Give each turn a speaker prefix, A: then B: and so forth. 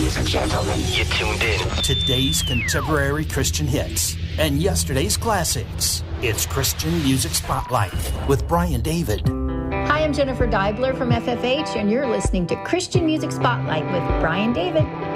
A: Ladies and gentlemen,
B: you tuned in.
C: Today's contemporary Christian hits and yesterday's classics. It's Christian Music Spotlight with Brian David.
D: Hi, I'm Jennifer Deibler from FFH, and you're listening to Christian Music Spotlight with Brian David.